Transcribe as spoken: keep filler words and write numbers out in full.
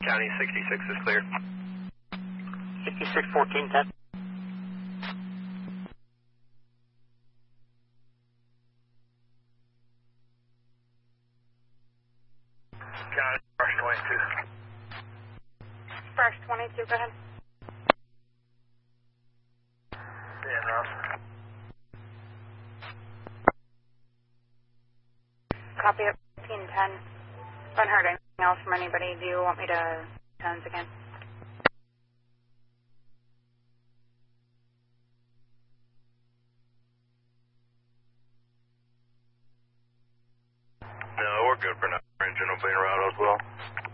County sixty-six is clear. sixty-six fourteen ten. County, Brush twenty-two. Brush twenty-two, go ahead. Yeah, Rob. Copy at fifteen ten. Haven't heard anything else from anybody. Do you want me to tens again? No, we're good for now. Engine will be in route as well.